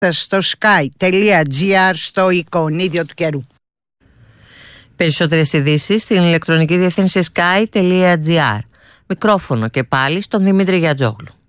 στο sky.gr στο εικονίδιο του καιρού. Περισσότερες ειδήσεις στην ηλεκτρονική διεύθυνση sky.gr. Μικρόφωνο και πάλι στον Δημήτρη Γιατζόγλου.